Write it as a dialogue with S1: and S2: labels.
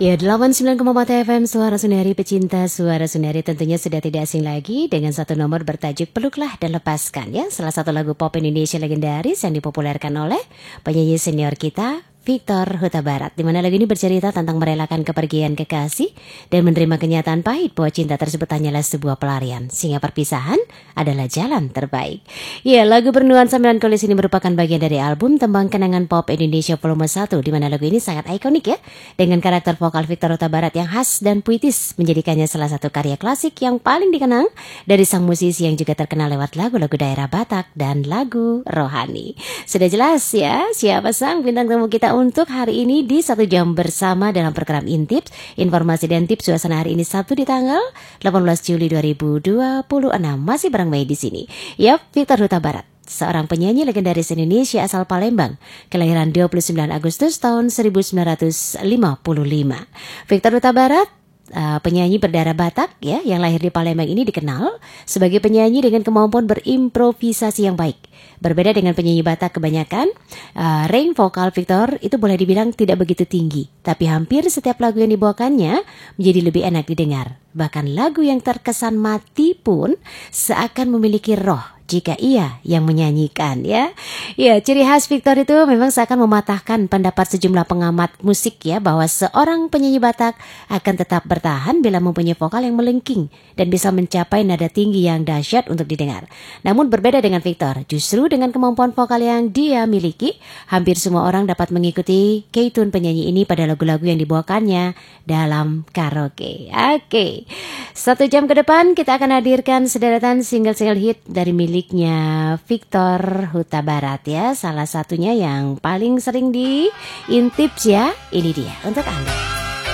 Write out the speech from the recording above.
S1: Ya, 89,4 FM Suara Sunari pecinta Suara Sunari tentunya sudah tidak asing lagi dengan satu nomor bertajuk Peluklah dan Lepaskan ya. Salah satu lagu pop Indonesia legendaris yang dipopulerkan oleh penyanyi senior kita Victor Huta Barat, di mana lagu ini bercerita tentang merelakan kepergian kekasih dan menerima kenyataan pahit bahwa cinta tersebut hanyalah sebuah pelarian, sehingga perpisahan adalah jalan terbaik. Ya, lagu bernuansa melankolis ini merupakan bagian dari album Tembang Kenangan Pop Indonesia Volume 1, di mana lagu ini sangat ikonik ya, dengan karakter vokal Victor Huta Barat yang khas dan puitis, menjadikannya salah satu karya klasik yang paling dikenang dari sang musisi yang juga terkenal lewat lagu-lagu daerah Batak dan lagu rohani. Sudah jelas ya siapa sang bintang tamu kita untuk hari ini di 1 jam bersama dalam program Intips, informasi dan tips suasana hari ini Sabtu di tanggal 18 Juli 2026. Masih bareng Mei di sini. Yap, Victor Huta Barat, seorang penyanyi legendaris Indonesia asal Palembang, kelahiran 29 Agustus tahun 1955. Victor Huta Barat, penyanyi berdarah Batak ya, yang lahir di Palembang ini dikenal sebagai penyanyi dengan kemampuan berimprovisasi yang baik. Berbeda dengan penyanyi Batak kebanyakan, range vokal Victor itu boleh dibilang tidak begitu tinggi, tapi hampir setiap lagu yang dibawakannya menjadi lebih enak didengar. Bahkan lagu yang terkesan mati pun seakan memiliki roh jika ia yang menyanyikan ya. Ya, ciri khas Victor itu memang seakan mematahkan pendapat sejumlah pengamat musik ya, bahwa seorang penyanyi Batak akan tetap bertahan bila mempunyai vokal yang melengking dan bisa mencapai nada tinggi yang dahsyat untuk didengar. Namun berbeda dengan Victor, justru dengan kemampuan vokal yang dia miliki, hampir semua orang dapat mengikuti keitun penyanyi ini pada lagu-lagu yang dibawakannya dalam karaoke. Oke, 1 jam ke depan kita akan hadirkan sederetan single-single hit dari miliknya Victor Huta Barat ya. Salah satunya yang paling sering di Intips ya, ini dia untuk Anda.